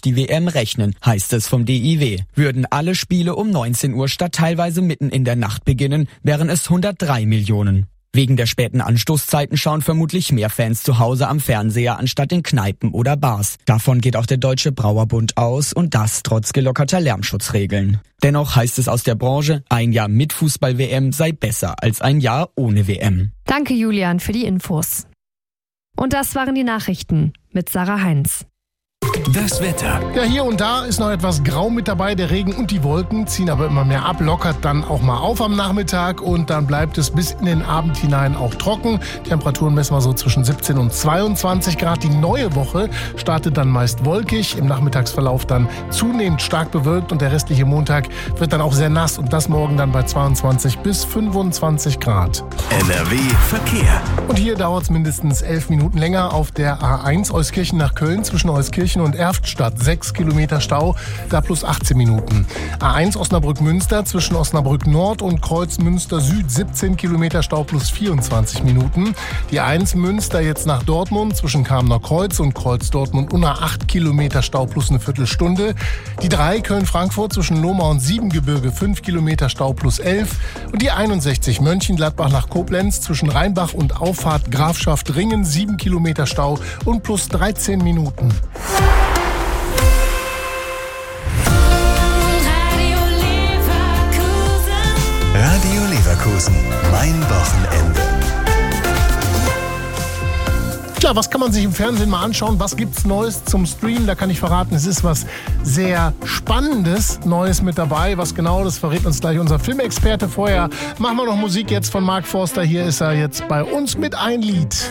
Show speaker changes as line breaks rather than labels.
die WM rechnen, heißt es vom DIW. Würden alle Spiele um 19 Uhr statt teilweise mitten in der Nacht beginnen, wären es 103 Millionen. Wegen der späten Anstoßzeiten schauen vermutlich mehr Fans zu Hause am Fernseher anstatt in Kneipen oder Bars. Davon geht auch der Deutsche Brauerbund aus und das trotz gelockerter Lärmschutzregeln. Dennoch heißt es aus der Branche, ein Jahr mit Fußball-WM sei besser als ein Jahr ohne WM.
Danke Julian für die Infos. Und das waren die Nachrichten mit Sarah Heinz.
Das Wetter.
Ja, hier und da ist noch etwas Grau mit dabei. Der Regen und die Wolken ziehen aber immer mehr ab, lockert dann auch mal auf am Nachmittag und dann bleibt es bis in den Abend hinein auch trocken. Temperaturen messen wir so zwischen 17 und 22 Grad. Die neue Woche startet dann meist wolkig, im Nachmittagsverlauf dann zunehmend stark bewölkt und der restliche Montag wird dann auch sehr nass und das morgen dann bei 22 bis 25 Grad.
NRW Verkehr.
Und hier dauert es mindestens 11 Minuten länger auf der A1 Euskirchen nach Köln zwischen Euskirchen und Erftstadt. 6 Kilometer Stau, da plus 18 Minuten. A1 Osnabrück-Münster zwischen Osnabrück Nord und Kreuz Münster Süd 17 Kilometer Stau plus 24 Minuten. Die A1 Münster jetzt nach Dortmund zwischen Kamener Kreuz und Kreuz Dortmund Unna 8 Kilometer Stau plus eine Viertelstunde. Die 3 Köln-Frankfurt zwischen Lohmar und Siebengebirge 5 Kilometer Stau plus 11. Und die 61 Mönchengladbach nach Koblenz zwischen Rheinbach und Auffahrt Grafschaft Ringen 7 Kilometer Stau und plus 13 Minuten.
Radio Leverkusen. Mein Wochenende.
Klar, was kann man sich im Fernsehen mal anschauen? Was gibt's Neues zum Streamen? Da kann ich verraten, es ist was sehr Spannendes Neues mit dabei. Was genau, das verrät uns gleich unser Filmexperte. Vorher machen wir noch Musik jetzt von Mark Forster. Hier ist er jetzt bei uns mit ein Lied.